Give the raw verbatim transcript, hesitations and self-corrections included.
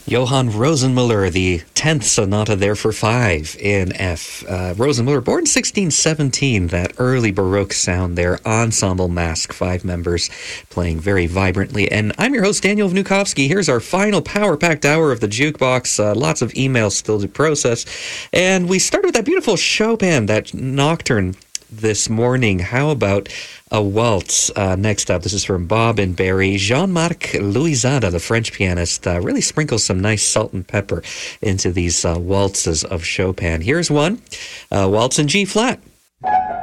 Johann Rosenmüller, the tenth sonata there for five in F. Uh, Rosenmüller, born sixteen seventeen, that early Baroque sound there, ensemble mask, five members playing very vibrantly. And I'm your host, Daniel Vnukovsky. Here's our final power-packed hour of the Jukebox. Uh, lots of emails still to process. And we started with that beautiful Chopin, that nocturne this morning. How about a waltz? Uh, next up, this is from Bob and Barry. Jean-Marc Louisada, the French pianist, uh, really sprinkles some nice salt and pepper into these uh, waltzes of Chopin. Here's one, uh, waltz in G-flat.